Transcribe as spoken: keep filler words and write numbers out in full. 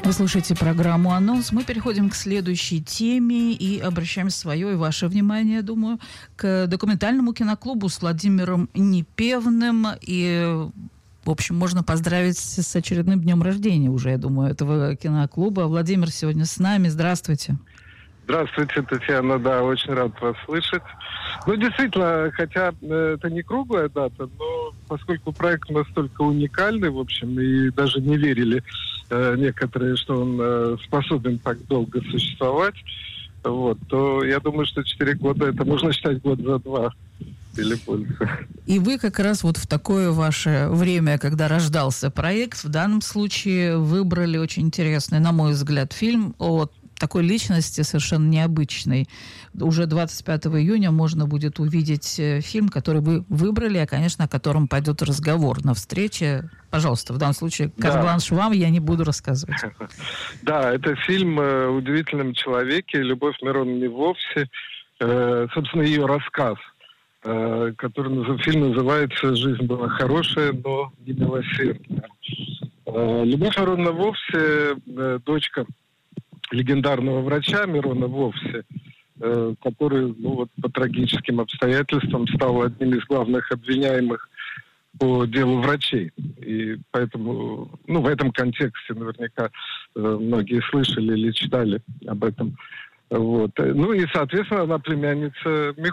Вы слушаете программу «Анонс». Мы переходим к следующей теме и обращаем свое и ваше внимание, думаю, к документальному киноклубу с Владимиром Непевным. И, в общем, можно поздравить с очередным днем рождения уже, я думаю, этого киноклуба. Владимир сегодня с нами. Здравствуйте. Здравствуйте, Татьяна. Да, очень рад вас слышать. Ну, действительно, хотя э, это не круглая дата, но поскольку проект настолько уникальный, в общем, и даже не верили э, некоторые, что он э, способен так долго существовать, вот, то я думаю, что четыре года, это можно считать год за два или больше. И вы как раз вот в такое ваше время, когда рождался проект, в данном случае выбрали очень интересный, на мой взгляд, фильм о такой личности совершенно необычной. Уже двадцать пятого июня можно будет увидеть фильм, который вы выбрали, а, конечно, о котором пойдет разговор на встрече. Пожалуйста, в данном случае карт-бланш вам, я не буду рассказывать. Да, это фильм о удивительном человеке, Любовь Мироновна не вовсе. Собственно, ее рассказ, который фильм называется «Жизнь была хорошая, но не милосердная». Любовь Мироновна вовсе дочка легендарного врача Мирона Вовсе, э, который, ну, вот, по трагическим обстоятельствам стал одним из главных обвиняемых по делу врачей. И поэтому, ну, в этом контексте наверняка э, многие слышали или читали об этом. Вот. Ну и, соответственно, она племянница Михайлова.